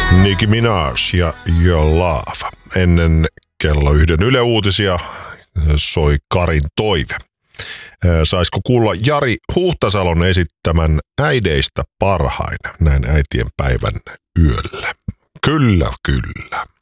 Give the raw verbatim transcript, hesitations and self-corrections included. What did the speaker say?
Nicki Minaj ja Your Love. Ennen kello yhden Yle Uutisia soi Karin toive. Saisiko kuulla Jari Huhtasalon esittämän Äideistä parhain näin äitien päivän yöllä? Kyllä, kyllä.